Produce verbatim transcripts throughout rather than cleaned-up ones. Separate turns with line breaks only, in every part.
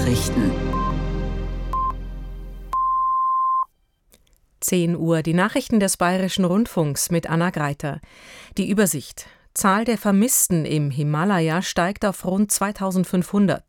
Nachrichten.
zehn Uhr, die Nachrichten des Bayerischen Rundfunks mit Anna Greiter. Die Übersicht. Zahl der Vermissten im Himalaya steigt auf rund zweitausendfünfhundert.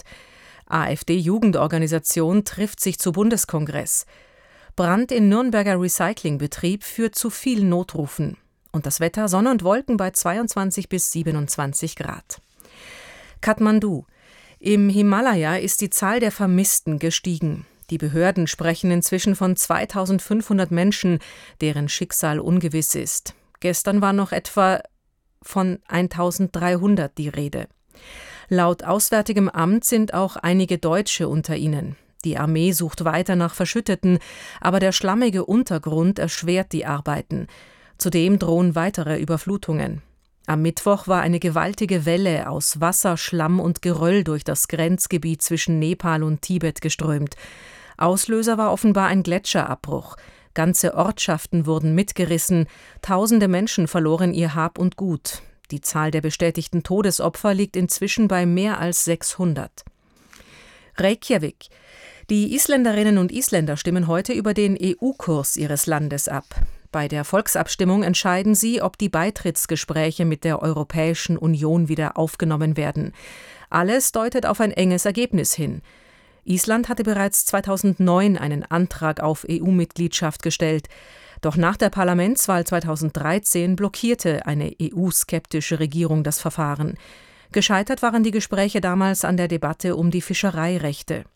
AfD-Jugendorganisation trifft sich zu Bundeskongress. Brand in Nürnberger Recyclingbetrieb führt zu vielen Notrufen. Und das Wetter: Sonne und Wolken bei zweiundzwanzig bis siebenundzwanzig Grad. Kathmandu. Im Himalaya ist die Zahl der Vermissten gestiegen. Die Behörden sprechen inzwischen von zweitausendfünfhundert Menschen, deren Schicksal ungewiss ist. Gestern war noch etwa von eintausenddreihundert die Rede. Laut Auswärtigem Amt sind auch einige Deutsche unter ihnen. Die Armee sucht weiter nach Verschütteten, aber der schlammige Untergrund erschwert die Arbeiten. Zudem drohen weitere Überflutungen. Am Mittwoch war eine gewaltige Welle aus Wasser, Schlamm und Geröll durch das Grenzgebiet zwischen Nepal und Tibet geströmt. Auslöser war offenbar ein Gletscherabbruch. Ganze Ortschaften wurden mitgerissen, tausende Menschen verloren ihr Hab und Gut. Die Zahl der bestätigten Todesopfer liegt inzwischen bei mehr als sechshundert. Reykjavik. Die Isländerinnen und Isländer stimmen heute über den E U-Kurs ihres Landes ab. Bei der Volksabstimmung entscheiden sie, ob die Beitrittsgespräche mit der Europäischen Union wieder aufgenommen werden. Alles deutet auf ein enges Ergebnis hin. Island hatte bereits zweitausendneun einen Antrag auf E U-Mitgliedschaft gestellt. Doch nach der Parlamentswahl zweitausenddreizehn blockierte eine E U-skeptische Regierung das Verfahren. Gescheitert waren die Gespräche damals an der Debatte um die Fischereirechte.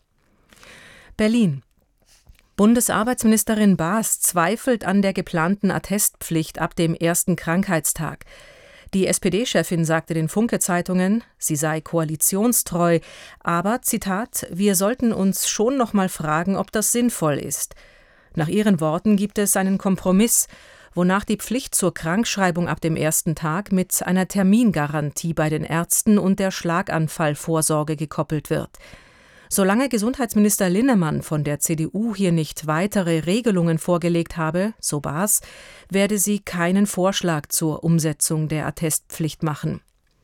Berlin. Bundesarbeitsministerin Baas zweifelt an der geplanten Attestpflicht ab dem ersten Krankheitstag. Die S P D-Chefin sagte den Funke-Zeitungen, sie sei koalitionstreu, aber, Zitat, wir sollten uns schon noch mal fragen, ob das sinnvoll ist. Nach ihren Worten gibt es einen Kompromiss, wonach die Pflicht zur Krankschreibung ab dem ersten Tag mit einer Termingarantie bei den Ärzten und der Schlaganfallvorsorge gekoppelt wird. Solange Gesundheitsminister Linnemann von der C D U hier nicht weitere Regelungen vorgelegt habe, so Baas, werde sie keinen Vorschlag zur Umsetzung der Attestpflicht machen.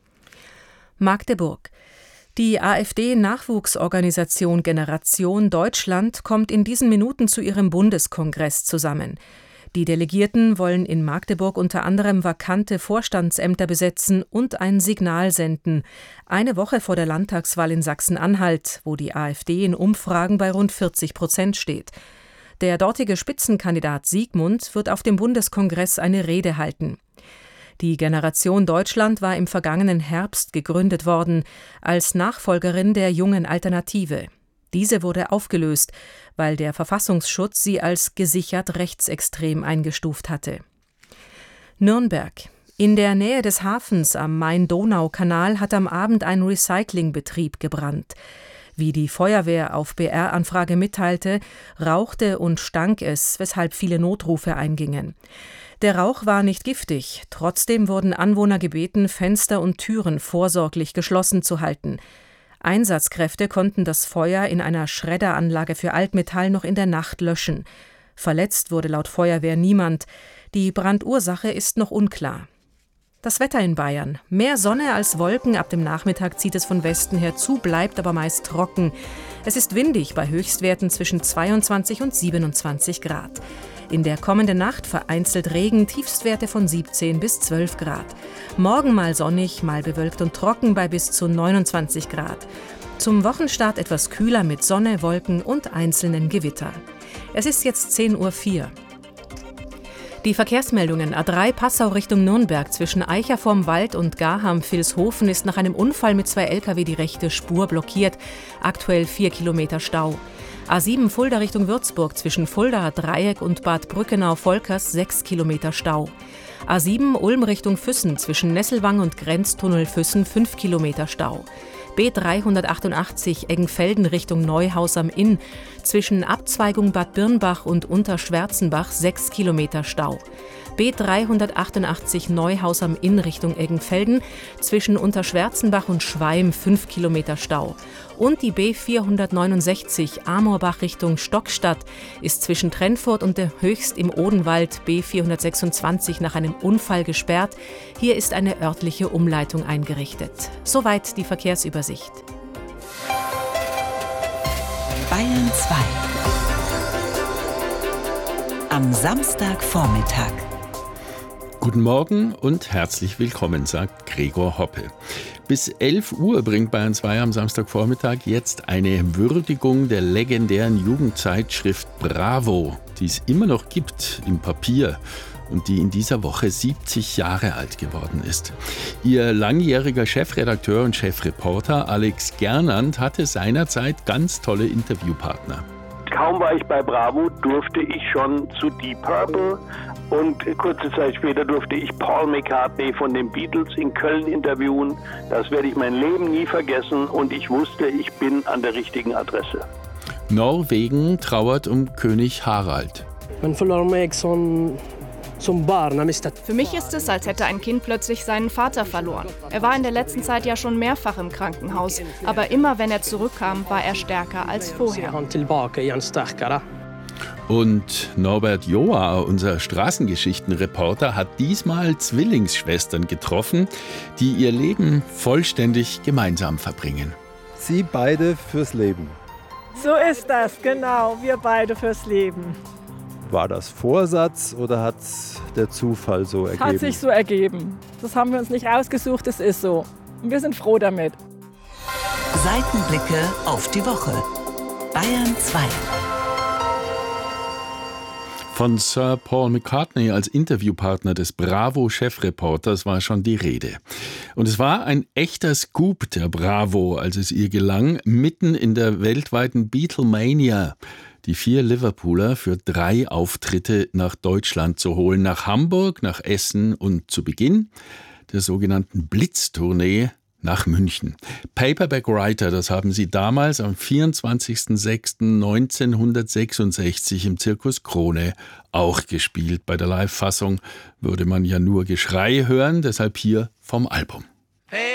Magdeburg. Die AfD-Nachwuchsorganisation Generation Deutschland kommt in diesen Minuten zu ihrem Bundeskongress zusammen. Die Delegierten wollen in Magdeburg unter anderem vakante Vorstandsämter besetzen und ein Signal senden. Eine Woche vor der Landtagswahl in Sachsen-Anhalt, wo die AfD in Umfragen bei rund vierzig Prozent steht. Der dortige Spitzenkandidat Siegmund wird auf dem Bundeskongress eine Rede halten. Die Generation Deutschland war im vergangenen Herbst gegründet worden, als Nachfolgerin der Jungen Alternative. Diese wurde aufgelöst, weil der Verfassungsschutz sie als gesichert rechtsextrem eingestuft hatte. Nürnberg. In der Nähe des Hafens am Main-Donau-Kanal hat am Abend ein Recyclingbetrieb gebrannt. Wie die Feuerwehr auf B R-Anfrage mitteilte, rauchte und stank es, weshalb viele Notrufe eingingen. Der Rauch war nicht giftig, trotzdem wurden Anwohner gebeten, Fenster und Türen vorsorglich geschlossen zu halten. Einsatzkräfte konnten das Feuer in einer Schredderanlage für Altmetall noch in der Nacht löschen. Verletzt wurde laut Feuerwehr niemand. Die Brandursache ist noch unklar. Das Wetter in Bayern. Mehr Sonne als Wolken. Ab dem Nachmittag zieht es von Westen her zu, bleibt aber meist trocken. Es ist windig bei Höchstwerten zwischen zweiundzwanzig und siebenundzwanzig Grad. In der kommenden Nacht vereinzelt Regen, Tiefstwerte von siebzehn bis zwölf Grad. Morgen mal sonnig, mal bewölkt und trocken bei bis zu neunundzwanzig Grad. Zum Wochenstart etwas kühler mit Sonne, Wolken und einzelnen Gewitter. Es ist jetzt zehn Uhr vier. Die Verkehrsmeldungen: A drei Passau Richtung Nürnberg zwischen Eicher vorm Wald und Garham-Vilshofen ist nach einem Unfall mit zwei L K W die rechte Spur blockiert. Aktuell vier Kilometer Stau. A sieben Fulda Richtung Würzburg zwischen Fuldaer Dreieck und Bad Brückenau-Volkers sechs Kilometer Stau. A sieben Ulm Richtung Füssen zwischen Nesselwang und Grenztunnel Füssen fünf Kilometer Stau. B dreihundertachtundachtzig Eggenfelden Richtung Neuhaus am Inn zwischen Abzweigung Bad Birnbach und Unterschwärzenbach sechs Kilometer Stau. B dreihundertachtundachtzig Neuhaus am Inn Richtung Eggenfelden zwischen Unterschwärzenbach und Schweim fünf Kilometer Stau. Und die B vierhundertneunundsechzig Amorbach Richtung Stockstadt ist zwischen Trennfurt und der Höchst im Odenwald B vierhundertsechsundzwanzig nach einem Unfall gesperrt. Hier ist eine örtliche Umleitung eingerichtet. Soweit die Verkehrsübersicht.
Bayern zwei. Am Samstagvormittag.
Guten Morgen und herzlich willkommen, sagt Gregor Hoppe. Bis elf Uhr bringt Bayern zwei am Samstagvormittag jetzt eine Würdigung der legendären Jugendzeitschrift Bravo, die es immer noch gibt im Papier und die in dieser Woche siebzig Jahre alt geworden ist. Ihr langjähriger Chefredakteur und Chefreporter Alex Gernand hatte seinerzeit ganz tolle Interviewpartner.
Kaum war ich bei Bravo, durfte ich schon zu Deep Purple und kurze Zeit später durfte ich Paul McCartney von den Beatles in Köln interviewen. Das werde ich mein Leben nie vergessen und ich wusste, ich bin an der richtigen Adresse.
Norwegen trauert um König Harald.
Man verlor mig som, som barn.
Für mich ist es, als hätte ein Kind plötzlich seinen Vater verloren. Er war in der letzten Zeit ja schon mehrfach im Krankenhaus, aber immer wenn er zurückkam, war er stärker als vorher.
Und Norbert Joa, unser Straßengeschichtenreporter, hat diesmal Zwillingsschwestern getroffen, die ihr Leben vollständig gemeinsam verbringen.
Sie beide fürs Leben.
So ist das, genau, wir beide fürs Leben.
War das Vorsatz oder hat der Zufall so ergeben?
Hat sich so ergeben. Das haben wir uns nicht ausgesucht, es ist so. Und wir sind froh damit.
Seitenblicke auf die Woche. Bayern zwei.
Von Sir Paul McCartney als Interviewpartner des Bravo-Chefreporters war schon die Rede. Und es war ein echter Scoop der Bravo, als es ihr gelang, mitten in der weltweiten Beatlemania die vier Liverpooler für drei Auftritte nach Deutschland zu holen, nach Hamburg, nach Essen und zu Beginn der sogenannten Blitztournee nach München. Paperback Writer, das haben sie damals am vierundzwanzigsten sechsten neunzehnhundertsechsundsechzig im Zirkus Krone auch gespielt. Bei der Live-Fassung würde man ja nur Geschrei hören, deshalb hier vom Album.